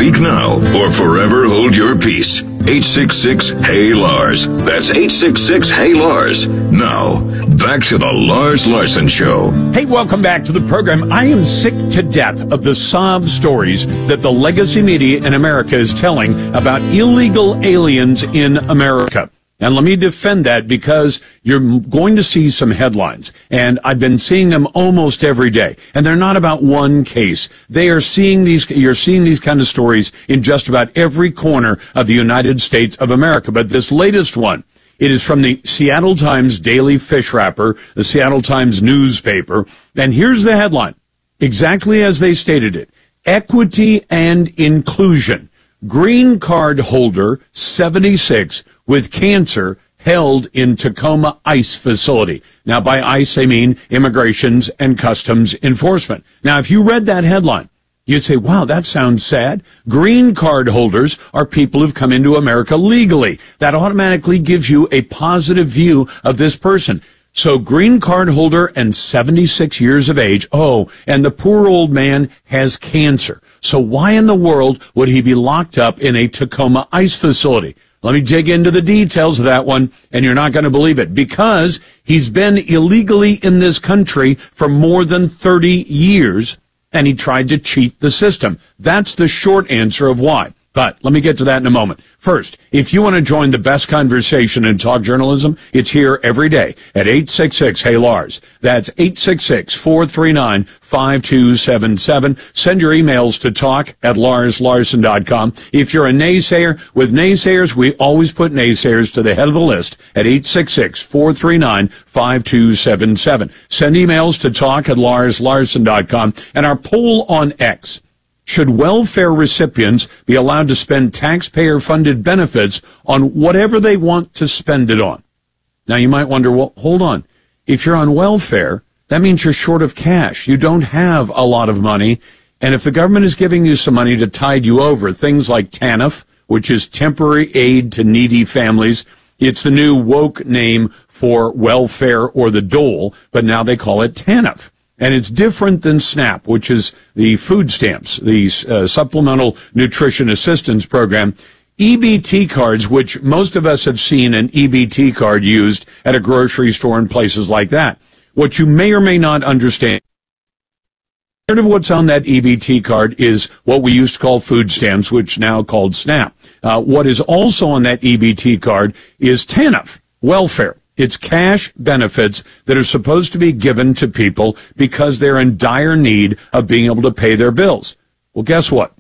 Speak now or forever hold your peace. 866-HEY-LARS. That's 866-HEY-LARS. Now, back to the Lars Larson Show. Hey, welcome back to the program. I am sick to death of the sob stories that the legacy media in America is telling about illegal aliens in America. And let me defend that because you're going to see some headlines, and I've been seeing them almost every day. And they're not about one case. You're seeing these kind of stories in just about every corner of the United States of America. But this latest one, it is from the Seattle Times Daily Fish Wrapper, the Seattle Times newspaper. And here's the headline, exactly as they stated it. Equity and inclusion. Green card holder 76 with cancer held in Tacoma ICE facility. Now, by ICE, they mean Immigrations and Customs Enforcement. Now, if you read that headline, you'd say, wow, that sounds sad. Green card holders are people who've come into America legally. That automatically gives you a positive view of this person. So green card holder and 76 years of age. Oh, and the poor old man has cancer. So why in the world would he be locked up in a Tacoma ICE facility? Let me dig into the details of that one, and you're not going to believe it. Because he's been illegally in this country for more than 30 years, and he tried to cheat the system. That's the short answer of why. But let me get to that in a moment. First, if you want to join the best conversation in talk journalism, it's here every day at 866-HEY-LARS. That's 866-439-5277. Send your emails to talk@LarsLarson.com. If you're a naysayer, with naysayers, we always put naysayers to the head of the list at 866-439-5277. Send emails to talk@LarsLarson.com. And our poll on X. Should welfare recipients be allowed to spend taxpayer-funded benefits on whatever they want to spend it on? Now, you might wonder, well, hold on. If you're on welfare, that means you're short of cash. You don't have a lot of money. And if the government is giving you some money to tide you over, things like TANF, which is Temporary Aid to Needy Families, it's the new woke name for welfare or the dole, but now they call it TANF. And it's different than SNAP, which is the food stamps, the Supplemental Nutrition Assistance Program. EBT cards, which most of us have seen an EBT card used at a grocery store and places like that. What you may or may not understand, part of what's on that EBT card is what we used to call food stamps, which now called SNAP. What is also on that EBT card is TANF, welfare. It's cash benefits that are supposed to be given to people because they're in dire need of being able to pay their bills. Well, guess what?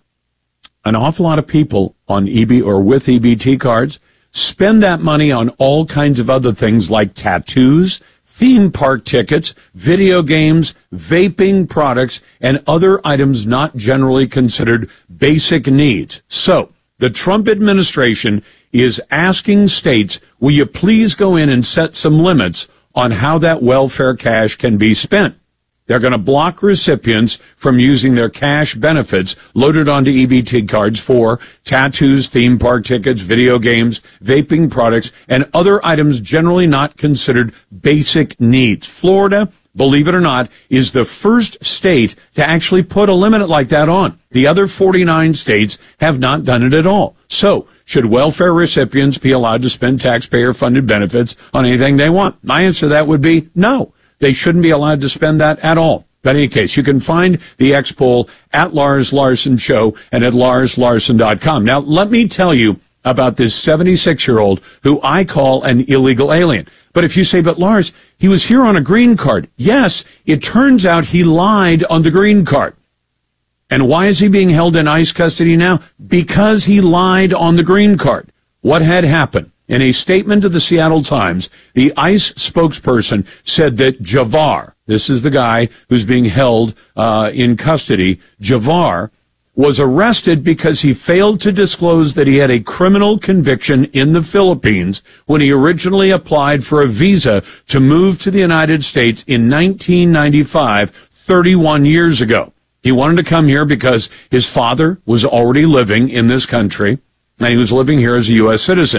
An awful lot of people on EB or with EBT cards spend that money on all kinds of other things like tattoos, theme park tickets, video games, vaping products, and other items not generally considered basic needs. So, the Trump administration is asking states, will you please go in and set some limits on how that welfare cash can be spent? They're going to block recipients from using their cash benefits loaded onto EBT cards for tattoos, theme park tickets, video games, vaping products, and other items generally not considered basic needs. Florida, believe it or not, is the first state to actually put a limit like that on. The other 49 states have not done it at all. So, should welfare recipients be allowed to spend taxpayer-funded benefits on anything they want? My answer to that would be no. They shouldn't be allowed to spend that at all. But in any case, you can find the X poll at Lars Larson Show and at LarsLarson.com. Now, let me tell you about this 76-year-old who I call an illegal alien. But if you say, but Lars, he was here on a green card. Yes, it turns out he lied on the green card. And why is he being held in ICE custody now? Because he lied on the green card. What had happened? In a statement to the Seattle Times, the ICE spokesperson said that Javar, this is the guy who's being held in custody, Javar was arrested because he failed to disclose that he had a criminal conviction in the Philippines when he originally applied for a visa to move to the United States in 1995, 31 years ago. He wanted to come here because his father was already living in this country, and he was living here as a U.S. citizen.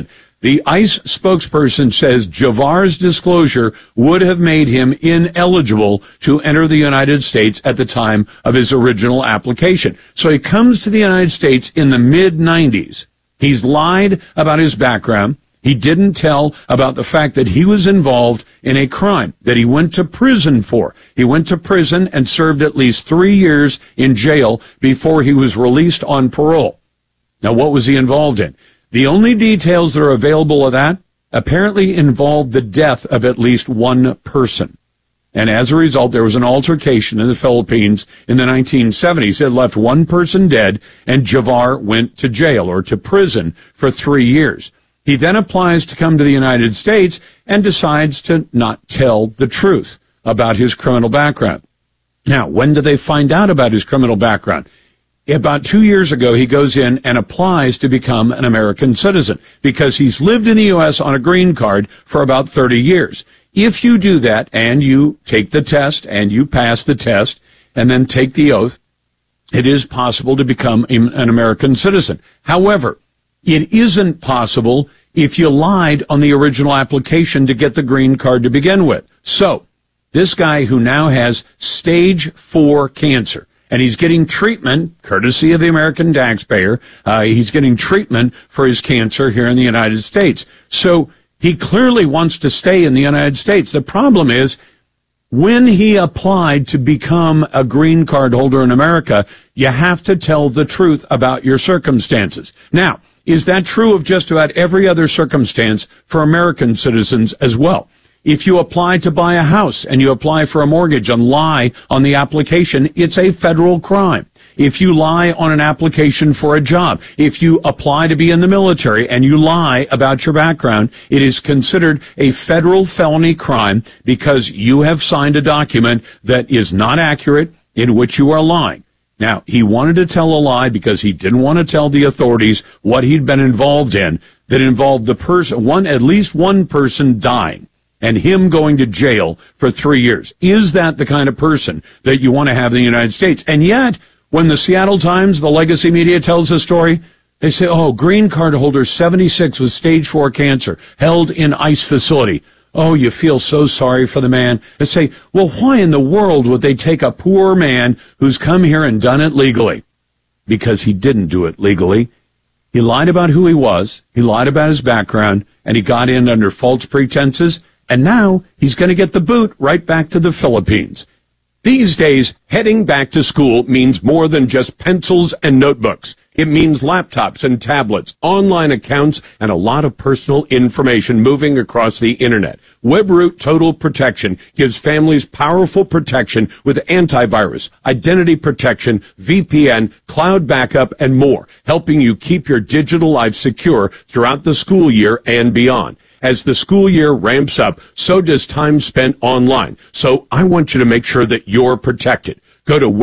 The ICE spokesperson says Javar's disclosure would have made him ineligible to enter the United States at the time of his original application. So he comes to the United States in the mid-90s. He's lied about his background. He didn't tell about the fact that he was involved in a crime that he went to prison for. He went to prison and served at least 3 years in jail before he was released on parole. Now, what was he involved in? The only details that are available of that apparently involved the death of at least one person. And as a result, there was an altercation in the Philippines in the 1970s that left one person dead, and Javar went to jail or to prison for 3 years. He then applies to come to the United States and decides to not tell the truth about his criminal background. Now, when do they find out about his criminal background? About 2 years ago, he goes in and applies to become an American citizen because he's lived in the U.S. on a green card for about 30 years. If you do that and you take the test and you pass the test and then take the oath, it is possible to become an American citizen. However, it isn't possible if you lied on the original application to get the green card to begin with. So, this guy who now has stage 4 cancer, and he's getting treatment, courtesy of the American taxpayer. He's getting treatment for his cancer here in the United States. So he clearly wants to stay in the United States. The problem is, when he applied to become a green card holder in America, you have to tell the truth about your circumstances. Now, is that true of just about every other circumstance for American citizens as well? If you apply to buy a house and you apply for a mortgage and lie on the application, it's a federal crime. If you lie on an application for a job, if you apply to be in the military and you lie about your background, it is considered a federal felony crime because you have signed a document that is not accurate, in which you are lying. Now, he wanted to tell a lie because he didn't want to tell the authorities what he'd been involved in that involved the person, at least one person dying, and him going to jail for 3 years. Is that the kind of person that you want to have in the United States? And yet, when the Seattle Times, the legacy media, tells the story, they say, oh, green card holder 76 with stage 4 cancer, held in ICE facility. Oh, you feel so sorry for the man. They say, well, why in the world would they take a poor man who's come here and done it legally? Because he didn't do it legally. He lied about who he was, he lied about his background, and he got in under false pretenses. And now he's going to get the boot right back to the Philippines. These days, heading back to school means more than just pencils and notebooks. It means laptops and tablets, online accounts, and a lot of personal information moving across the internet. WebRoot Total Protection gives families powerful protection with antivirus, identity protection, VPN, cloud backup, and more, helping you keep your digital life secure throughout the school year and beyond. As the school year ramps up, so does time spent online. So I want you to make sure that you're protected. Go to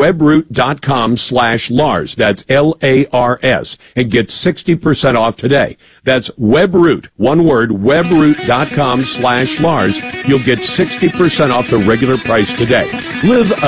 webroot.com/Lars. That's Lars, and get 60% off today. That's WebRoot, one word, webroot.com/Lars. You'll get 60% off the regular price today. Live a